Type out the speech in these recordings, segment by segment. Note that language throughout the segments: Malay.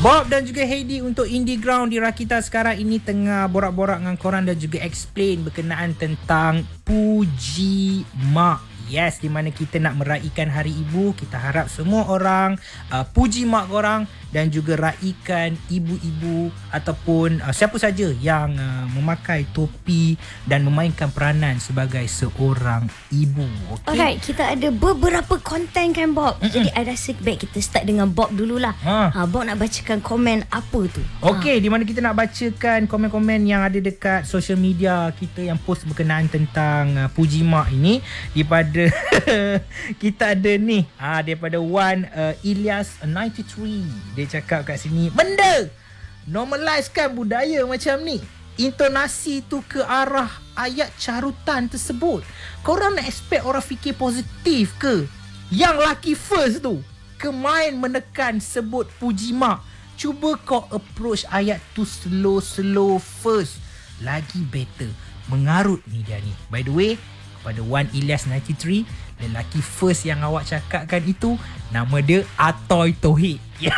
Bob dan juga Heidi untuk Indie Ground di Rakita sekarang ini tengah borak-borak dengan korang dan juga explain berkenaan tentang Puji Mak. Yes, di mana kita nak meraihkan Hari Ibu. Kita harap semua orang puji mak korang dan juga raikan ibu-ibu ataupun siapa saja yang memakai topi dan memainkan peranan sebagai seorang ibu. Okay, kita ada beberapa konten kan Bob. Jadi I rasa baik kita start dengan Bob dululah. Bob nak bacakan komen apa tu? Okey, di mana kita nak bacakan komen-komen yang ada dekat social media kita yang post berkenaan tentang puji mak ini. Daripada kita ada ni daripada Wan Ilyas 93. Dia cakap kat sini, benda normalizekan budaya macam ni. Intonasi tu ke arah ayat carutan tersebut. Korang nak expect orang fikir positif ke? Yang laki first tu kemain menekan sebut puji mak. Cuba kau approach ayat tu slow first. Lagi better. Mengarut ni dia ni. By the way, pada Wan Ilyas 93, lelaki first yang awak cakapkan itu, nama dia Atoy Tohid.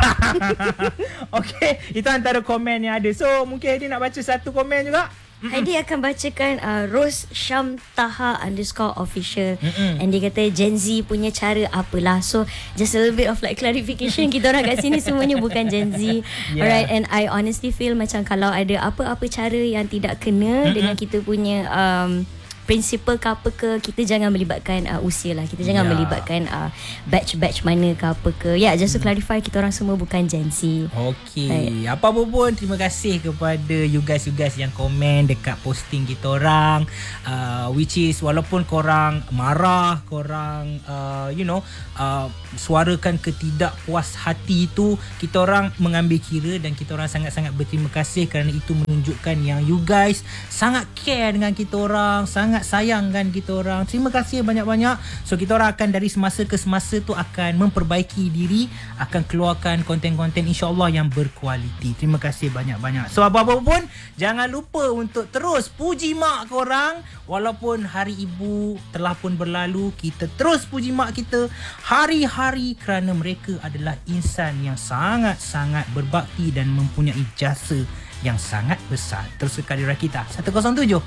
Okay, itu antara komen yang ada. So mungkin Heidi nak baca satu komen juga. Heidi akan bacakan Rose Syam Taha _official. And dia kata Gen Z punya cara apalah. So just a little bit of like clarification. Kita orang kat sini semuanya bukan Gen Z. Alright, and I honestly feel macam kalau ada apa-apa cara yang tidak kena dengan kita punya prinsipal ke apa ke, kita jangan melibatkan usia lah. Kita jangan melibatkan batch mana ke apa ke. Just to clarify, kita orang semua bukan Gen Z. Okay, apa-apa pun terima kasih kepada you guys yang komen dekat posting kita orang, which is walaupun korang marah, korang suarakan ketidakpuas hati itu, kita orang mengambil kira dan kita orang sangat-sangat berterima kasih kerana itu menunjukkan yang you guys sangat care dengan kita orang, sangat sayangkan kita orang. Terima kasih banyak-banyak. So kita orang akan dari semasa ke semasa tu akan memperbaiki diri, akan keluarkan konten-konten insya-Allah yang berkualiti. Terima kasih banyak-banyak. So apa-apa pun jangan lupa untuk terus puji mak korang. Walaupun Hari Ibu telah pun berlalu, kita terus puji mak kita hari-hari kerana mereka adalah insan yang sangat-sangat berbakti dan mempunyai jasa yang sangat besar. Terus sekali Rakita 107.9.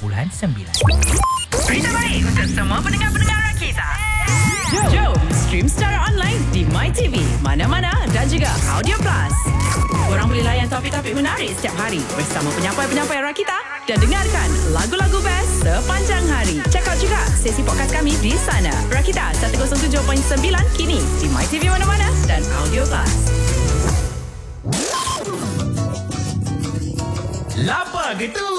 Berita baik untuk semua pendengar-pendengar Rakita. Jom stream secara online di MyTV, mana-mana dan juga Audio Plus. Korang boleh layan topik-topik menarik setiap hari bersama penyampai-penyampai Rakita dan dengarkan lagu-lagu best sepanjang hari. Check out juga sesi podcast kami di sana. Rakita 107.9 kini di MyTV mana-mana dan Audio Plus. Lapa gitu.